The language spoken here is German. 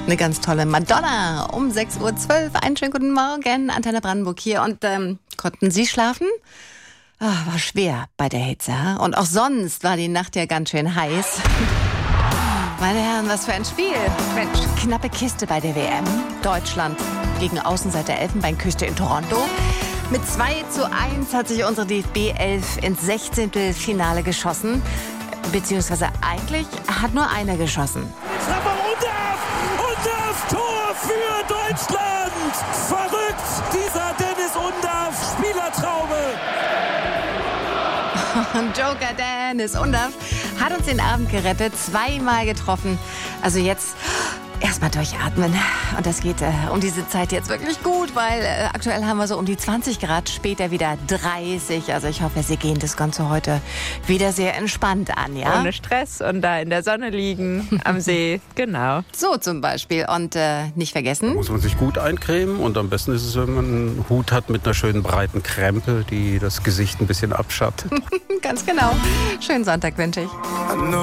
Eine ganz tolle Madonna um 6.12 Uhr. Einen schönen guten Morgen, Antenne Brandenburg hier. Und konnten Sie schlafen? War schwer bei der Hitze. Und auch sonst war die Nacht ja ganz schön heiß. Meine Herren, was für ein Spiel. Mensch, knappe Kiste bei der WM. Deutschland gegen Außenseiter Elfenbeinküste in Toronto. Mit 2:1 hat sich unsere DFB 11 ins 16. Finale geschossen. Beziehungsweise eigentlich hat nur einer geschossen. Undaff, Tor für Deutschland! Verrückt, dieser Dennis Undaff, Spielertraube! Joker Dennis Undaff hat uns den Abend gerettet, 2-mal getroffen. Also jetzt erstmal durchatmen. Und das geht um diese Zeit jetzt wirklich gut, weil aktuell haben wir so um die 20 Grad, später wieder 30. Also ich hoffe, Sie gehen das Ganze heute wieder sehr entspannt an, ja? Ohne Stress und da in der Sonne liegen, am See, genau. So zum Beispiel. Und nicht vergessen. Da muss man sich gut eincremen und am besten ist es, wenn man einen Hut hat mit einer schönen breiten Krempel, die das Gesicht ein bisschen abschattet. Ganz genau. Schönen Sonntag wünsche ich.